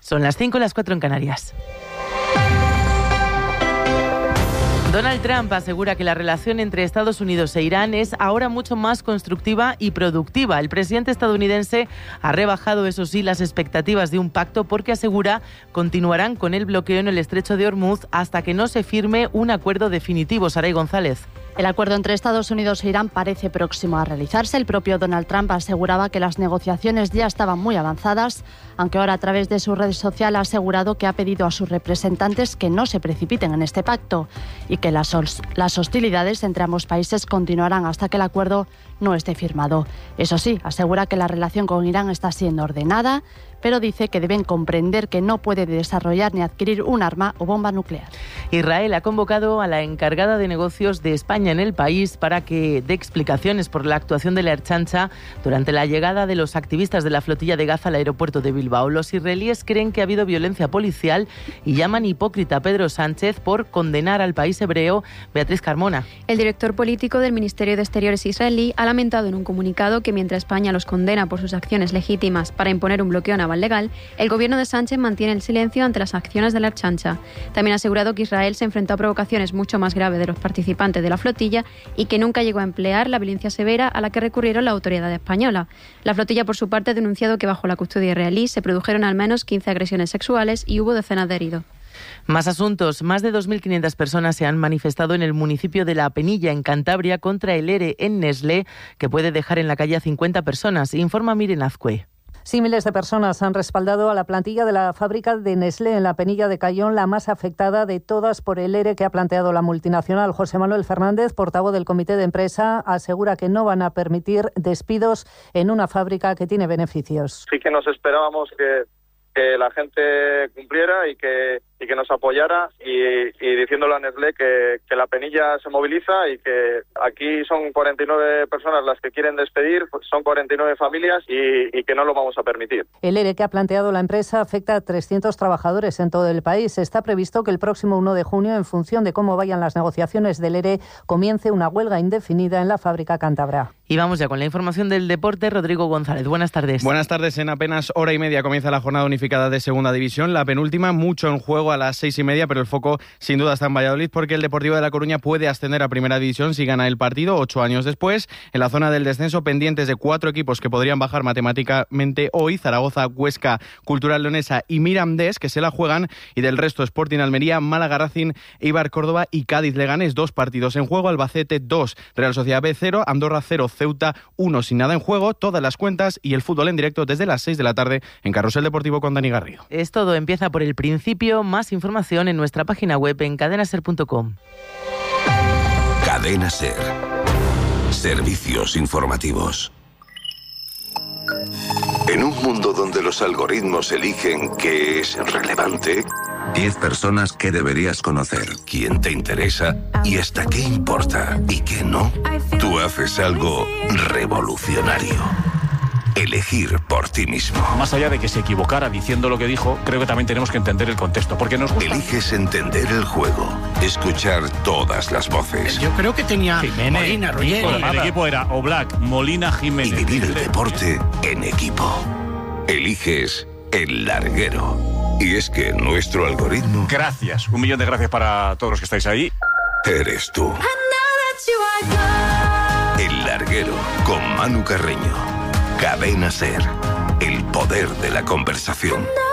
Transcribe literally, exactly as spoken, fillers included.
Son las cinco, las cuatro en Canarias. Donald Trump asegura que la relación entre Estados Unidos e Irán es ahora mucho más constructiva y productiva. El presidente estadounidense ha rebajado, eso sí, las expectativas de un pacto porque asegura continuarán con el bloqueo en el estrecho de Hormuz hasta que no se firme un acuerdo definitivo. Saray González. El acuerdo entre Estados Unidos e Irán parece próximo a realizarse. El propio Donald Trump aseguraba que las negociaciones ya estaban muy avanzadas, aunque ahora a través de su red social ha asegurado que ha pedido a sus representantes que no se precipiten en este pacto y que las, las hostilidades entre ambos países continuarán hasta que el acuerdo no esté firmado. Eso sí, asegura que la relación con Irán está siendo ordenada, pero dice que deben comprender que no puede desarrollar ni adquirir un arma o bomba nuclear. Israel ha convocado a la encargada de negocios de España en el país para que dé explicaciones por la actuación de la Ertzaintza durante la llegada de los activistas de la flotilla de Gaza al aeropuerto de Bilbao. Los israelíes creen que ha habido violencia policial y llaman hipócrita a Pedro Sánchez por condenar al país hebreo. Beatriz Carmona. El director político del Ministerio de Exteriores israelí ha lamentado en un comunicado que mientras España los condena por sus acciones legítimas para imponer un bloqueo naval legal, el gobierno de Sánchez mantiene el silencio ante las acciones de la Ertzaintza. También ha asegurado que Israel se enfrentó a provocaciones mucho más graves de los participantes de la flotilla y que nunca llegó a emplear la violencia severa a la que recurrieron las autoridades españolas. La flotilla, por su parte, ha denunciado que bajo la custodia israelí se produjeron al menos quince agresiones sexuales y hubo decenas de heridos. Más asuntos. Más de dos mil quinientas personas se han manifestado en el municipio de La Penilla, en Cantabria, contra el ERE en Nestlé, que puede dejar en la calle a cincuenta personas. Informa Miren Azcue. Sí, miles de personas han respaldado a la plantilla de la fábrica de Nestlé en la Penilla de Cayón, la más afectada de todas por el ERE que ha planteado la multinacional. José Manuel Fernández, portavoz del comité de empresa, asegura que no van a permitir despidos en una fábrica que tiene beneficios. Sí que nos esperábamos que, que la gente cumpliera y que, y que nos apoyara y, y diciéndole a Nestlé que, que la Penilla se moviliza y que aquí son cuarenta y nueve personas las que quieren despedir, son cuarenta y nueve familias y, y que no lo vamos a permitir. El ERE que ha planteado la empresa afecta a trescientos trabajadores en todo el país. Está previsto que el próximo uno de junio, en función de cómo vayan las negociaciones del ERE, comience una huelga indefinida en la fábrica cántabra. Y vamos ya con la información del deporte. Rodrigo González, buenas tardes. Buenas tardes. En apenas hora y media comienza la jornada unificada de Segunda División, la penúltima, mucho en juego a las seis y media, pero el foco sin duda está en Valladolid porque el Deportivo de La Coruña puede ascender a Primera División si gana el partido ocho años después. En la zona del descenso, pendientes de cuatro equipos que podrían bajar matemáticamente hoy: Zaragoza, Huesca, Cultural Leonesa y Mirandés, que se la juegan, y del resto Sporting Almería, Málaga, Racing, Eibar, Córdoba y Cádiz Leganés. Dos partidos en juego: Albacete dos, Real Sociedad B cero, Andorra cero, Ceuta uno, sin nada en juego. Todas las cuentas y el fútbol en directo desde las seis de la tarde en Carrusel Deportivo con Dani Garrido. Es todo, empieza por el principio. Más información en nuestra página web en cadena ser punto com. Cadena Ser. Servicios informativos. En un mundo donde los algoritmos eligen qué es relevante, diez personas que deberías conocer, quién te interesa y hasta qué importa y qué no, tú haces algo revolucionario. Elegir por ti mismo. Más allá de que se equivocara diciendo lo que dijo, creo que también tenemos que entender el contexto, porque nos gusta. Eliges entender el juego, escuchar todas las voces. Yo creo que tenía Jiménez, Molina, Roger. El, el equipo era Oblak, Molina, Jiménez. Y vivir el deporte en equipo. Eliges El Larguero. Y es que nuestro algoritmo... Gracias, un millón de gracias para todos los que estáis ahí. Eres tú. El Larguero, con Manu Carreño. Cadena Ser, el poder de la conversación.